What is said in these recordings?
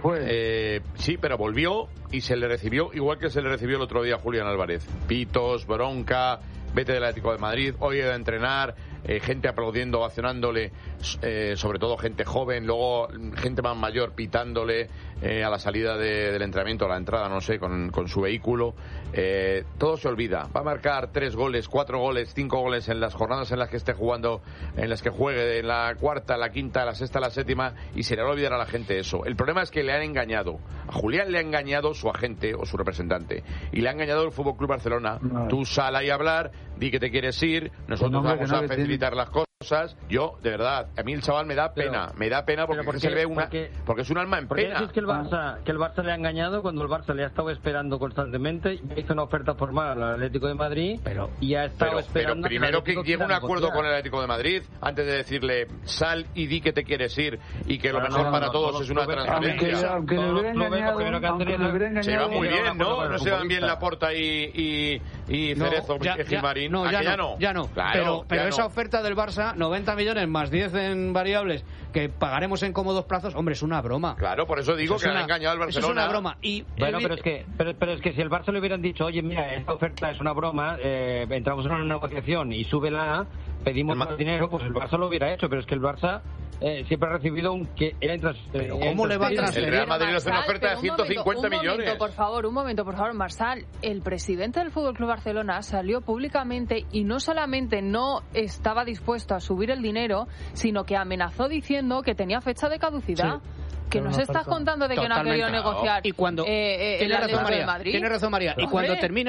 fue. Sí, pero volvió y se le recibió igual que se le recibió el otro día a Julián Álvarez. Pitos, bronca, vete del Atlético de Madrid, hoy he ido a entrenar, gente aplaudiendo, ovacionándole, sobre todo gente joven, luego gente más mayor pitándole a la salida del entrenamiento, a la entrada, no sé, con su vehículo. Todo se olvida. Va a marcar 3 goles, 4 goles, 5 goles en las jornadas en las que esté jugando, en las que juegue, en la cuarta, la quinta, la sexta, la séptima, y se le va a olvidar a la gente eso. El problema es que le han engañado. A Julián le ha engañado su agente o su representante, y le ha engañado el Fútbol Club Barcelona. No. Tú sal ahí a hablar, di que te quieres ir, nosotros vamos a facilitar las cosas. Yo, de verdad, a mí el chaval me da pena porque se le ve porque es un alma en pena. Es que el Barça le ha engañado cuando el Barça le ha estado esperando constantemente, hizo una oferta formal al Atlético de Madrid y ha estado esperando. Pero primero que llegue un acuerdo con el Atlético de Madrid antes de decirle sal y di que te quieres ir y que lo mejor para todos es una transferencia. Aunque le hubiera engañado, se va muy bien, ¿no? No se van bien Laporta y Cerezo y Gilmarín. No, ya no. Claro, pero esa oferta del Barça, 90 millones más 10 en variables que pagaremos en cómodos plazos, hombre, es una broma. Claro, por eso digo que han engañado al Barcelona. Es una broma. Bueno, pero es que si el Barça le hubieran dicho, oye, mira, esta oferta es una broma, entramos en una negociación y súbela, pedimos más dinero, pues el Barça lo hubiera hecho, pero es que el Barça siempre ha recibido que era intransferible. Pero ¿cómo le va a transferir? El Real Madrid hace una oferta de 150 millones. Un momento, por favor, Marsal. El presidente del FC Barcelona salió públicamente y no solamente no estaba dispuesto a subir el dinero, sino que amenazó diciendo que tenía fecha de caducidad. Sí. Que nos estás contando de que no ha querido negociar. Y cuando tiene razón María. Y cuando termina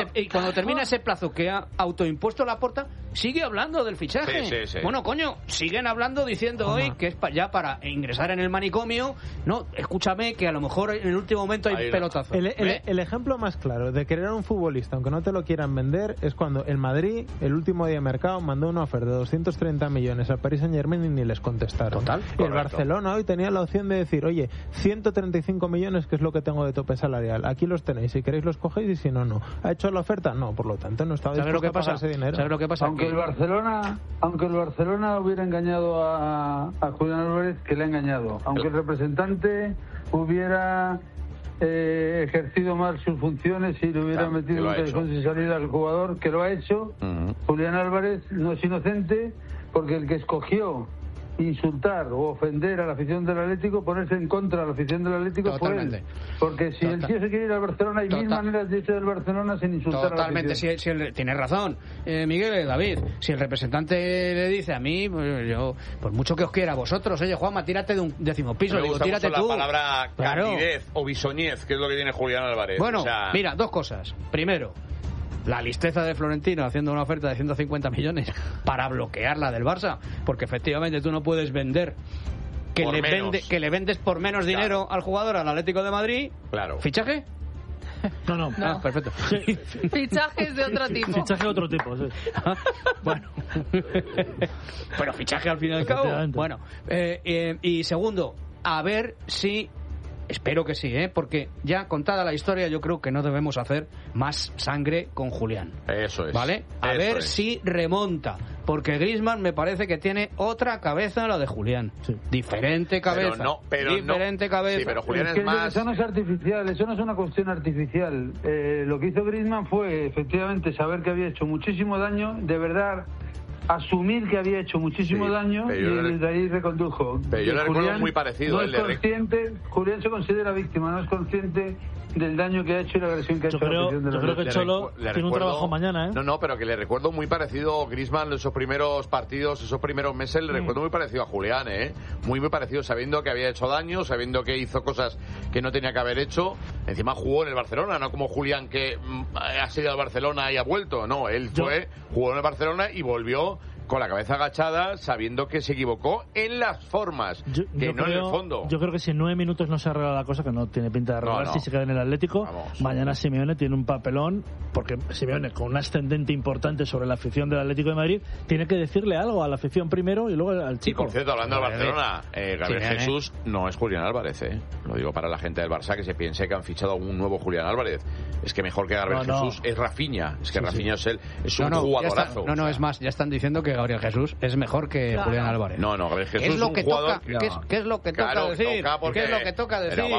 ese plazo que ha autoimpuesto Laporta, sigue hablando del fichaje. Sí. Bueno, coño, siguen hablando diciendo hoy que es ya para ingresar en el manicomio. No, escúchame, que a lo mejor en el último momento hay pelotazo. El ejemplo más claro de querer a un futbolista, aunque no te lo quieran vender, es cuando el Madrid, el último día de mercado, mandó una oferta de 230 millones al Paris Saint-Germain y ni les contestaron. Total. Y el Barcelona hoy tenía la opción de decir, oye, 135 millones que es lo que tengo de tope salarial, aquí los tenéis, si queréis los cogéis y si no, no. ¿Ha hecho la oferta? No, por lo tanto no estaba dispuesto a pagar ese dinero. ¿Sabes lo que pasa? Aunque el Barcelona hubiera engañado a Julián Álvarez, que le ha engañado, aunque el representante hubiera ejercido mal sus funciones y le hubiera metido un teléfono sin salida al jugador, que lo ha hecho, Julián Álvarez no es inocente, porque el que escogió insultar o ofender a la afición del Atlético, ponerse en contra de la afición del Atlético, fue él. Porque si el tío se quiere ir al Barcelona, hay mil maneras de irse del Barcelona sin insultar totalmente. a la afición. Tienes razón, Miguel, David. Si el representante le dice a mí, pues yo, por mucho que os quiera a vosotros, oye, Juanma, tírate de un 10º piso. Me gusta tírate mucho tú. La palabra candidez o bisoñez, que es lo que tiene Julián Álvarez. Bueno, mira, dos cosas. Primero, la listeza de Florentino haciendo una oferta de 150 millones para bloquearla del Barça, porque efectivamente tú no puedes vender que le vendes por menos dinero al jugador al Atlético de Madrid. Claro. ¿Fichaje? No. Perfecto. Sí. Fichajes de otro tipo. Fichaje de otro tipo, sí. Bueno. Pero fichaje al fin y al cabo. Bueno. Y segundo, a ver si... Espero que sí, porque ya contada la historia yo creo que no debemos hacer más sangre con Julián. Eso es. ¿Vale? A ver si remonta. Porque Griezmann me parece que tiene otra cabeza a la de Julián. Sí. Diferente cabeza. Diferente cabeza. Sí, pero Julián es más... Eso no es artificial, eso no es una cuestión artificial. Lo que hizo Griezmann fue efectivamente saber que había hecho muchísimo daño, de verdad... asumir que había hecho muchísimo daño y desde ahí recondujo. Pero yo le recuerdo muy parecido. No es consciente, Julián se considera víctima, no es consciente del daño que ha hecho y la agresión que ha hecho a la afición de la Yo creo que Cholo tiene un trabajo mañana, ¿eh? No, pero que le recuerdo muy parecido Griezmann, esos primeros partidos, esos primeros meses, le recuerdo muy parecido a Julián, ¿eh? Muy parecido, sabiendo que había hecho daño, sabiendo que hizo cosas que no tenía que haber hecho. Encima jugó en el Barcelona, no como Julián que ha sido al Barcelona y ha vuelto. No, él jugó en el Barcelona y volvió con la cabeza agachada, sabiendo que se equivocó en las formas, en el fondo. Yo creo que si en 9 minutos no se arregla la cosa, que no tiene pinta de arreglarse, si se queda en el Atlético, mañana Simeone tiene un papelón, porque Simeone, con un ascendente importante sobre la afición del Atlético de Madrid, tiene que decirle algo a la afición primero y luego al chico. Y por cierto, hablando del Barcelona, Gabriel Jesús no es Julián Álvarez, Lo digo para la gente del Barça que se piense que han fichado un nuevo Julián Álvarez. Es que mejor que Gabriel Jesús es Rafinha. Es que Rafinha es un jugadorazo. Es más, ya están diciendo que Gabriel Jesús es mejor que Julián Álvarez. No, Gabriel Jesús es un jugador... ¿Qué es lo que toca decir? ¿Qué es lo que toca decir?